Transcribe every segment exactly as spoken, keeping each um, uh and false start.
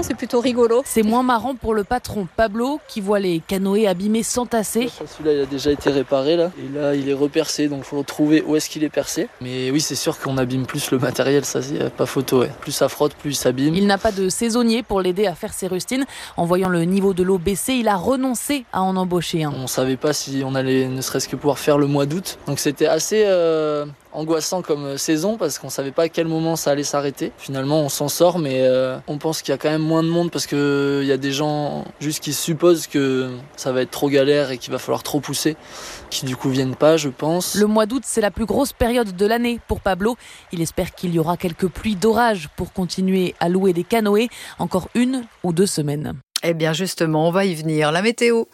c'est plutôt rigolo. C'est moins marrant pour le patron Pablo qui voit les canoës abîmés s'entasser. Celui-là, il a déjà été réparé là. Et là, il est repercé, donc il faut retrouver où est-ce qu'il est percé. Mais oui, c'est sûr qu'on abîme plus le matériel, ça c'est pas photo. Ouais. Plus ça frotte, plus il s'abîme. Il n'a pas de saisonnier pour l'aider à faire ses rustines. En voyant le niveau de l'eau baisser, il a renoncé à en embaucher un. On savait pas si on allait ne serait-ce que pouvoir faire le mois d'août. Donc c'était assez euh, angoissant comme saison parce qu'on savait pas à quel moment ça allait s'arrêter. Finalement, on s'en sort, mais euh, on pense qu'il y a quand même moins de monde parce que il y a des gens juste qui supposent que ça va être trop galère et qu'il va falloir trop pousser, qui du coup viennent pas, je pense. Le mois d'août, c'est la plus grosse période de l'année pour Pablo. Il espère qu'il y aura quelques pluies d'orage pour continuer à louer des canoës, encore une ou deux semaines. Eh bien justement, on va y venir. La météo.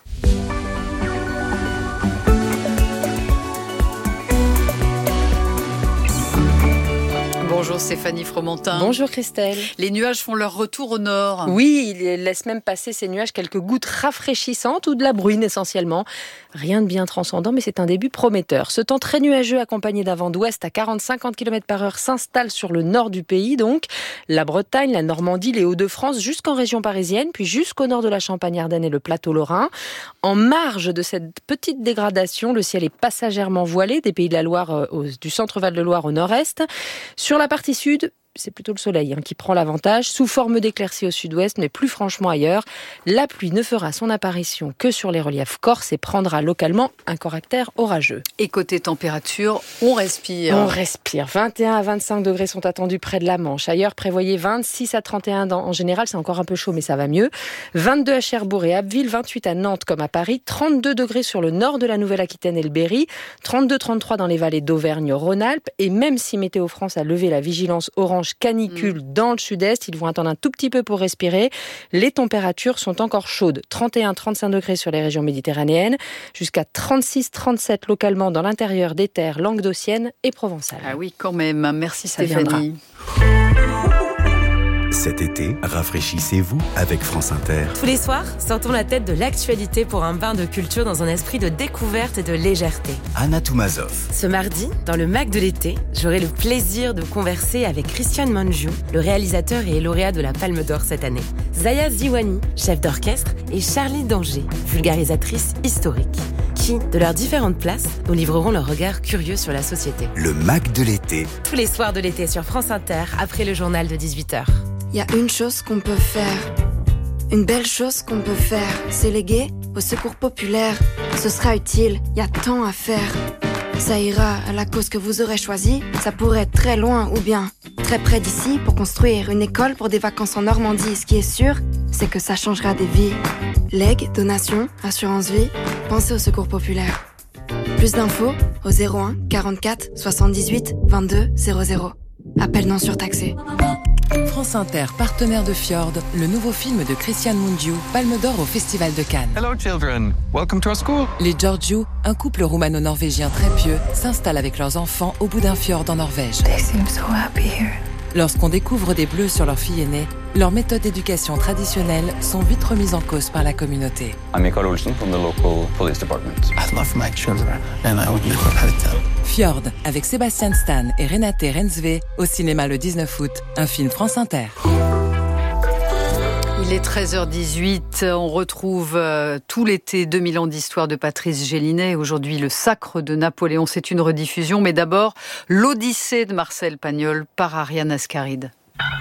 Bonjour Stéphanie Fromentin. Bonjour Christelle. Les nuages font leur retour au nord. Oui, ils laissent même passer ces nuages quelques gouttes rafraîchissantes ou de la bruine essentiellement. Rien de bien transcendant, mais c'est un début prometteur. Ce temps très nuageux accompagné d'un vent d'ouest à quarante à cinquante kilomètres par heure s'installe sur le nord du pays, donc la Bretagne, la Normandie, les Hauts-de-France, jusqu'en région parisienne, puis jusqu'au nord de la Champagne-Ardenne et le plateau lorrain. En marge de cette petite dégradation, le ciel est passagèrement voilé des Pays de la Loire, euh, au, du centre Val-de-Loire au nord-est. Sur la partie sud, c'est plutôt le soleil hein, qui prend l'avantage, sous forme d'éclaircies au sud-ouest, mais plus franchement ailleurs. La pluie ne fera son apparition que sur les reliefs corses et prendra localement un caractère orageux. Et côté température, on respire. On respire. vingt et un à vingt-cinq degrés sont attendus près de la Manche. Ailleurs, prévoyez vingt-six à trente et un dans, en général, c'est encore un peu chaud, mais ça va mieux. vingt-deux à Cherbourg et Abbeville, vingt-huit à Nantes comme à Paris, trente-deux degrés sur le nord de la Nouvelle-Aquitaine et le Berry, trente-deux à trente-trois dans les vallées d'Auvergne-Rhône-Alpes. Et même si Météo France a levé la vigilance orange canicule mmh. dans le sud-est, ils vont attendre un tout petit peu pour respirer. Les températures sont encore chaudes. trente et un à trente-cinq degrés sur les régions méditerranéennes, jusqu'à trente-six à trente-sept localement dans l'intérieur des terres languedociennes et provençales. Ah oui, quand même. Merci Stéphanie. Cet été, rafraîchissez-vous avec France Inter. Tous les soirs, sortons la tête de l'actualité pour un bain de culture dans un esprit de découverte et de légèreté. Anna Toumazov. Ce mardi, dans le Mac de l'été, j'aurai le plaisir de converser avec Christian Mungiu, le réalisateur et lauréat de la Palme d'Or cette année, Zaya Ziwani, chef d'orchestre, et Charlie Danger, vulgarisatrice historique, qui, de leurs différentes places, nous livreront leur regard curieux sur la société. Le Mac de l'été. Tous les soirs de l'été sur France Inter, après le journal de dix-huit heures. Il y a une chose qu'on peut faire, une belle chose qu'on peut faire, c'est léguer au secours populaire. Ce sera utile, il y a tant à faire. Ça ira à la cause que vous aurez choisie, ça pourrait être très loin ou bien très près d'ici pour construire une école pour des vacances en Normandie. Ce qui est sûr, c'est que ça changera des vies. Legs, donations, assurance vie, pensez au secours populaire. Plus d'infos au zéro un quarante-quatre soixante-dix-huit vingt-deux zéro zéro. Appel non surtaxé. France Inter, partenaire de Fjord, le nouveau film de Christian Mungiu, Palme d'Or au Festival de Cannes. Hello children, welcome to our school. Les Georgiou, un couple roumano-norvégien très pieux, s'installent avec leurs enfants au bout d'un fjord en Norvège. They seem so happy here. Lorsqu'on découvre des bleus sur leur fille aînée, leurs méthodes d'éducation traditionnelles sont vite remises en cause par la communauté. I'm Mikael Olsen from the local police department. I love my children and I would never hurt them. Fjord, avec Sébastien Stan et Renate Rensve, au cinéma le dix-neuf août, un film France Inter. Il est treize heures dix-huit, on retrouve euh, tout l'été deux mille ans d'histoire de Patrice Gélinet. Aujourd'hui, le Sacre de Napoléon, c'est une rediffusion, mais d'abord, l'Odyssée de Marcel Pagnol par Ariane Ascaride.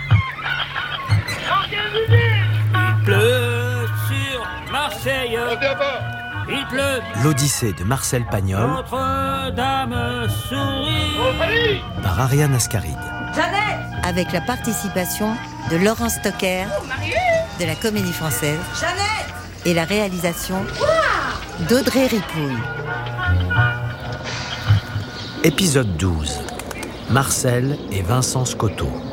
Il pleut sur Marseille, il pleut. L'Odyssée de Marcel Pagnol Notre-Dame sourit par Ariane Ascaride. Jeannette, avec la participation de Laurent Stocker, de la Comédie Française, Jeannette, et la réalisation d'Audrey Ripouille. Épisode douze. Marcel et Vincent Scotto.